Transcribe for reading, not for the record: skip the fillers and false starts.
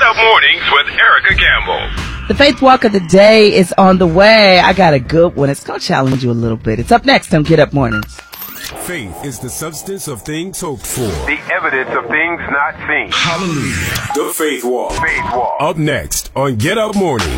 Up Mornings with Erica Campbell. The Faith Walk of the Day is on the way. I got a good one. It's going to challenge you a little bit. It's up next on Get Up Mornings. Faith is the substance of things hoped for, The evidence of things not seen. hallelujah, the Faith Walk. Faith Walk. Up next on Get Up Mornings.